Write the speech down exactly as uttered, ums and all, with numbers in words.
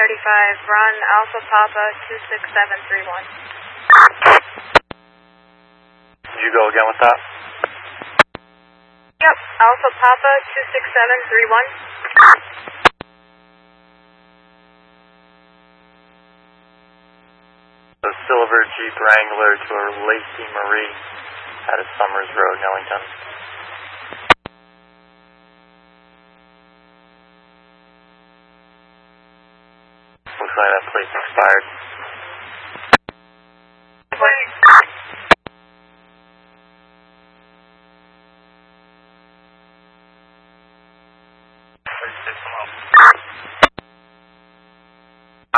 forty-five, run Alpha Papa two six seven three one. Did you go again with that? Yep, Alpha Papa two six seven three one. The silver Jeep Wrangler to a Lacey Marie out of Summers Road, Ellington. Looks like that plate's expired.